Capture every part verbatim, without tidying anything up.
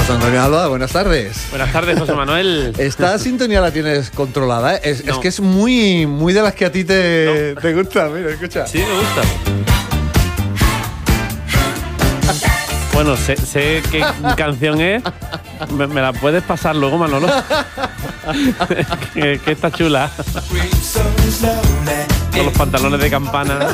José Antonio Alba, buenas tardes. Buenas tardes, José Manuel. Esta sintonía la tienes controlada, ¿eh? Es, no. es que es muy, muy de las que a ti te, no. te gusta. Mira, escucha. Sí, me gusta. Bueno, sé, sé qué canción es. ¿Me, me la puedes pasar luego, Manolo? que, que está chula. Con los pantalones de campana.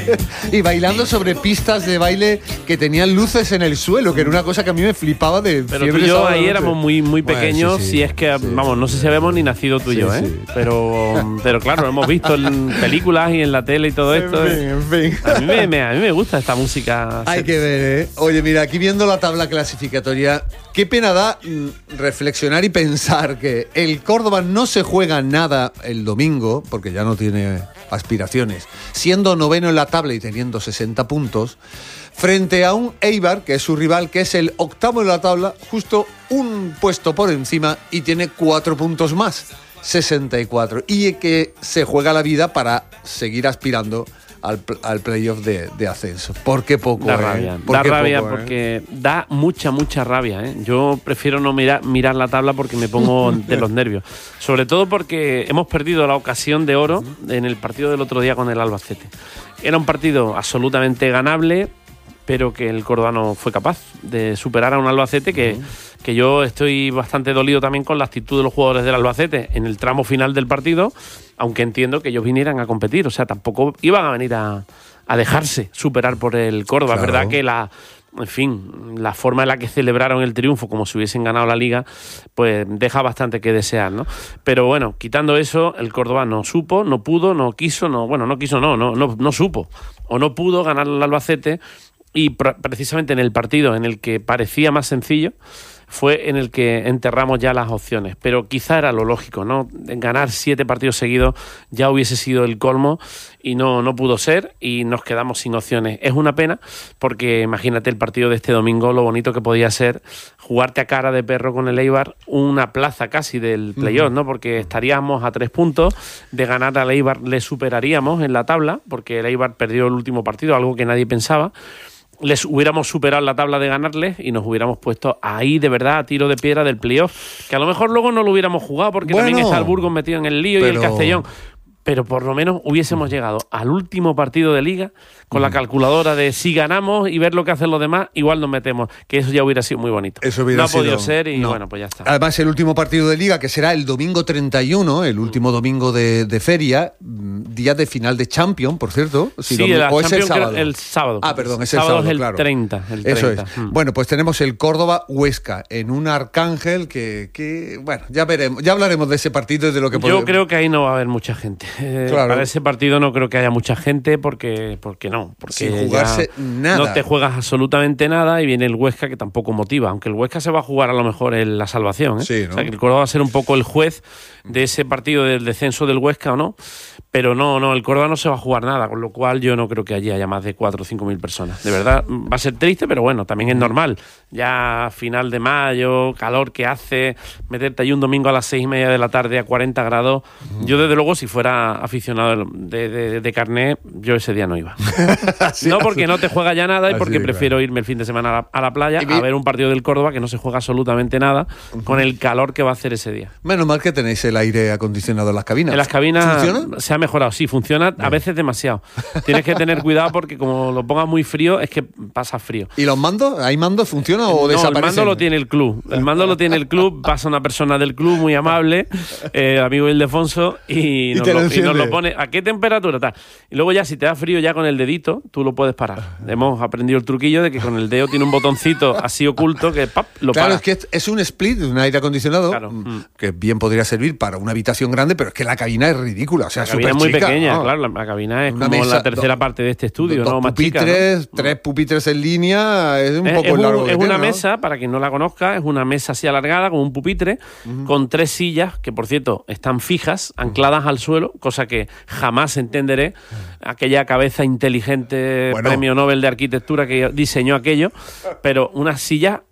Y bailando sobre pistas de baile que tenían luces en el suelo, que era una cosa que a mí me flipaba de Pero tú y yo ahí éramos muy, muy pequeños, bueno, sí, sí, si es que, sí, vamos, no sé si habíamos ni nacido tú y sí, yo, ¿eh? Sí. Pero, pero claro, lo hemos visto en películas y en la tele y todo esto. En fin, en fin. A mí me, me, a mí me gusta esta música. Hay que ver, ¿eh? Oye, mira, aquí viendo la tabla clasificatoria, qué pena da reflexionar y pensar que el Córdoba no se juega nada el domingo, porque ya no tiene aspiraciones, siendo noveno en la tabla y teniendo sesenta puntos, frente a un Eibar, que es su rival, que es el octavo en la tabla, justo un puesto por encima y tiene cuatro puntos más, sesenta y cuatro, y que se juega la vida para seguir aspirando al, al playoff de, de ascenso. ¿Por qué poco? Da eh? rabia, ¿Por da qué rabia poco, porque eh? da mucha, mucha rabia, ¿eh? Yo prefiero no mirar, mirar la tabla porque me pongo de los nervios. Sobre todo porque hemos perdido la ocasión de oro en el partido del otro día con el Albacete. Era un partido absolutamente ganable, pero que el Córdoba no fue capaz de superar a un Albacete que, uh-huh. que yo estoy bastante dolido también con la actitud de los jugadores del Albacete en el tramo final del partido, aunque entiendo que ellos vinieran a competir, o sea, tampoco iban a venir a, a dejarse superar por el Córdoba. Claro. Es verdad que la, en fin, la forma en la que celebraron el triunfo, como si hubiesen ganado la Liga, pues deja bastante que desear, ¿no? Pero bueno, quitando eso, el Córdoba no supo, no pudo, no quiso, no, bueno, no quiso, no, no, no, no supo o no pudo ganar al Albacete. Y precisamente en el partido en el que parecía más sencillo fue en el que enterramos ya las opciones. Pero quizá era lo lógico, ¿no? Ganar siete partidos seguidos ya hubiese sido el colmo y no, no pudo ser y nos quedamos sin opciones. Es una pena porque imagínate el partido de este domingo, lo bonito que podía ser jugarte a cara de perro con el Eibar, una plaza casi del playoff, ¿no? Porque estaríamos a tres puntos, de ganar al Eibar le superaríamos en la tabla, porque el Eibar perdió el último partido, algo que nadie pensaba. Les hubiéramos superado la tabla de ganarles y nos hubiéramos puesto ahí de verdad a tiro de piedra del playoff, que a lo mejor luego no lo hubiéramos jugado porque bueno, también está el Burgos metido en el lío pero... y el Castellón, pero por lo menos hubiésemos llegado al último partido de Liga con la calculadora de si ganamos y ver lo que hacen los demás, igual nos metemos, que eso ya hubiera sido muy bonito. Eso hubiera no ha sido, podido ser y no. bueno, pues ya está. Además, el último partido de Liga, que será el domingo treinta y uno, el último domingo de, de feria, día de final de Champions, por cierto. Si sí, no, la o es el sábado. El sábado. Ah, perdón, es el sábado. sábado, es el claro. treinta. El Eso treinta. es. Hmm. Bueno, pues tenemos el Córdoba-Huesca en un Arcángel que, que, bueno, ya veremos, ya hablaremos de ese partido y de lo que podemos. Yo creo que ahí no va a haber mucha gente. Eh, claro. Para ese partido no creo que haya mucha gente porque, porque no. Porque sin jugarse nada. No te juegas absolutamente nada y viene el Huesca que tampoco motiva. Aunque el Huesca se va a jugar a lo mejor en la salvación, ¿eh? Sí, ¿no? O sea, que el Córdoba va a ser un poco el juez de ese partido del descenso del Huesca o no. Pero no, no, el Córdoba no se va a jugar nada, con lo cual yo no creo que allí haya más de cuatro o cinco mil personas. De verdad, va a ser triste, pero bueno, también es normal. Ya final de mayo, calor que hace, meterte ahí un domingo a las seis y media de la tarde a cuarenta grados. Uh-huh. Yo, desde luego, si fuera aficionado de, de, de carné, yo ese día no iba. Así, no porque no te juega ya nada y porque así, prefiero claro. irme el fin de semana a la, a la playa a ver un partido del Córdoba que no se juega absolutamente nada uh-huh. con el calor que va a hacer ese día. Menos mal que tenéis el aire acondicionado en las cabinas. En las cabinas ¿funciona? Se ha mejorado, sí, funciona a veces demasiado. Tienes que tener cuidado porque como lo pongas muy frío es que pasa frío. ¿Y los mandos? ¿Hay mandos? ¿Funciona o no, desaparecen? El mando lo tiene el club. El mando lo tiene el club, pasa una persona del club muy amable, eh, amigo Ildefonso, y, y, nos lo, y nos lo pone. ¿A qué temperatura? Tal. Y luego ya si te da frío ya con el dedito, tú lo puedes parar. Hemos aprendido el truquillo de que con el dedo tiene un botoncito así oculto que ¡pap! Lo claro, para. es que es un split, un aire acondicionado, claro. que bien podría servir para una habitación grande, pero es que la cabina es ridícula. O sea, la cabina es muy chica, pequeña, ¿no? claro. La, la cabina es una como mesa, la tercera do, parte de este estudio, dos ¿no? Más pupitres, chica, ¿no? tres pupitres en línea, es un es, poco es largo. Un, que es tiene, una ¿no? mesa, para quien no la conozca, es una mesa así alargada con un pupitre, uh-huh. con tres sillas, que por cierto están fijas, ancladas uh-huh. al suelo, cosa que jamás entenderé. Uh-huh. Aquella cabeza inteligente, bueno. premio Nobel de Arquitectura que diseñó aquello, pero unas sillas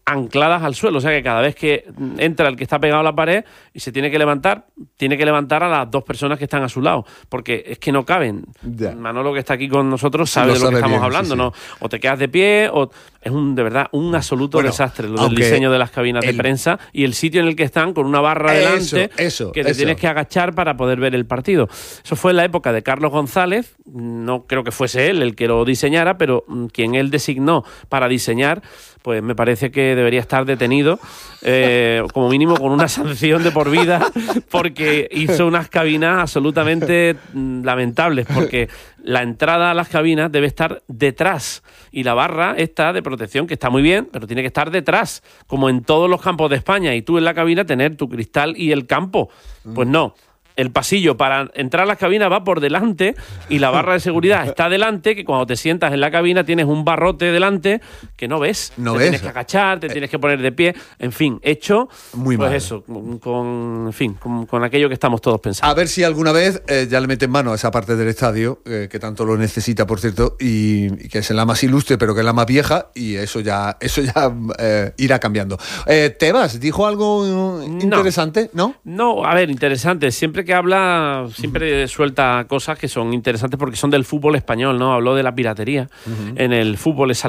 ancladas al suelo, o sea que cada vez que entra el que está pegado a la pared y se tiene que levantar, tiene que levantar a las dos personas que están a su lado, porque es que no caben. Ya. Manolo, que está aquí con nosotros, sabe Lo de lo sabe que estamos bien, hablando, sí, sí. ¿no? O te quedas de pie, o es un de verdad un absoluto Bueno, desastre lo del aunque diseño de las cabinas el- de prensa y el sitio en el que están con una barra Eso, delante eso, que te eso. tienes que agachar para poder ver el partido. Eso fue en la época de Carlos González, no creo que fuese él el que lo diseñara, pero mm, quien él designó para diseñar, pues me parece que debería estar detenido, eh, como mínimo con una sanción de por vida, porque hizo unas cabinas absolutamente mm, lamentables, porque la entrada a las cabinas debe estar detrás y la barra está de protección, que está muy bien, pero tiene que estar detrás, como en todos los campos de España, y tú en la cabina tener tu cristal y el campo. Pues no. El pasillo para entrar a las cabinas va por delante y la barra de seguridad está delante, que cuando te sientas en la cabina tienes un barrote delante que no ves. No te ves. tienes que agachar, te tienes que poner de pie. En fin, hecho, Muy pues mal. eso, con, con- en fin, con, con aquello que estamos todos pensando. A ver si alguna vez eh, ya le meten mano a esa parte del estadio, eh, que tanto lo necesita, por cierto, y, y que es la más ilustre, pero que es la más vieja, y eso ya eso ya eh, irá cambiando. Eh, Tebas, ¿dijo algo eh, interesante? ¿No? No, a ver, interesante. Siempre que habla, siempre suelta cosas que son interesantes porque son del fútbol español, ¿no? Habló de la piratería en el fútbol.